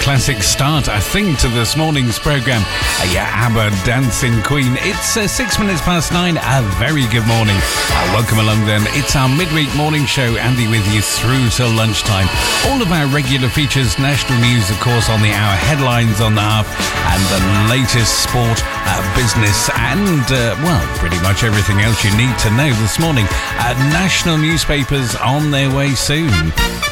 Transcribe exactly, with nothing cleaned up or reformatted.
classic start, I think, to this morning's programme. Uh, yeah, ABBA, Dancing Queen. It's uh, six minutes past nine. A very good morning. Uh, welcome along then. It's our midweek morning show. Andy with you through till lunchtime. All of our regular features, national news, of course, on the hour, headlines on the half, and the latest sport, uh, business, and, uh, well, pretty much everything else you need to know this morning. Uh, national newspapers on their way soon.